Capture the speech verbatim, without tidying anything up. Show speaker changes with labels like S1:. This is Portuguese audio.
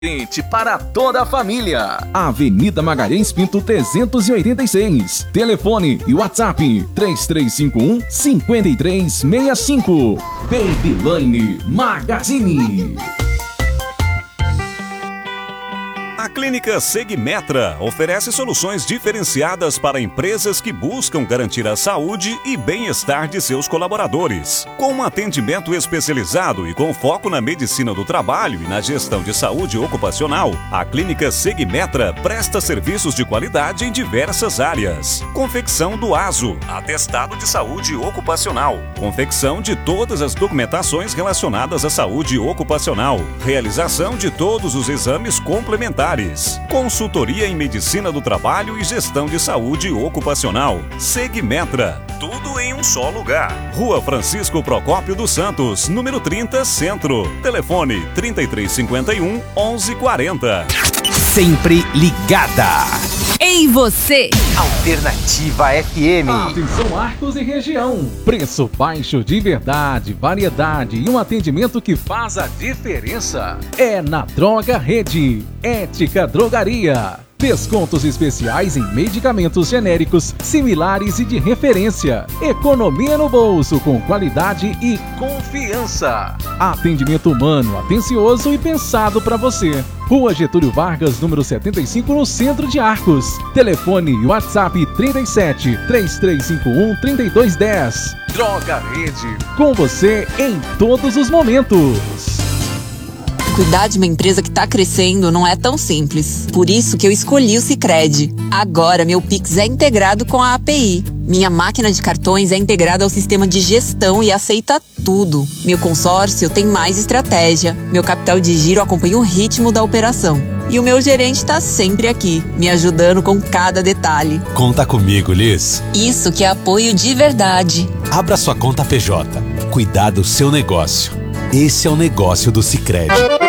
S1: Para toda a família. Avenida Magalhães Pinto trezentos e oitenta e seis. Telefone e WhatsApp três três cinco um, cinco três seis cinco. Babyline Magazine.
S2: A Clínica Segmetra oferece soluções diferenciadas para empresas que buscam garantir a saúde e bem-estar de seus colaboradores. Com um atendimento especializado e com foco na medicina do trabalho e na gestão de saúde ocupacional, a Clínica Segmetra presta serviços de qualidade em diversas áreas. Confecção do ASO, atestado de saúde ocupacional. Confecção de todas as documentações relacionadas à saúde ocupacional. Realização de todos os exames complementares. Consultoria em Medicina do Trabalho e Gestão de Saúde Ocupacional. Segmetra. Tudo em um só lugar. Rua Francisco Procópio dos Santos, número trinta, Centro. Telefone trinta e três cinquenta e um, onze quarenta.
S3: Sempre ligada.
S4: Ei, você!
S3: Alternativa F M.
S1: Atenção, Arcos e região. Preço baixo de verdade, variedade e um atendimento que faz a diferença. É na Droga Rede. Ética Drogaria. Descontos especiais em medicamentos genéricos, similares e de referência. Economia no bolso com qualidade e confiança. Atendimento humano, atencioso e pensado para você. Rua Getúlio Vargas, número setenta e cinco, no centro de Arcos. Telefone e WhatsApp trinta e sete, três três cinco um, trinta e dois dez. Droga Rede. Com você em todos os momentos.
S4: Cuidar de uma empresa que está crescendo não é tão simples. Por isso que eu escolhi o Sicredi. Agora meu Pix é integrado com a A P I. Minha máquina de cartões é integrada ao sistema de gestão e aceita tudo. Meu consórcio tem mais estratégia. Meu capital de giro acompanha o ritmo da operação. E o meu gerente está sempre aqui, me ajudando com cada detalhe.
S3: Conta comigo, Liz.
S4: Isso que é apoio de verdade.
S3: Abra sua conta P J. Cuidar do seu negócio. Esse é o negócio do Sicredi.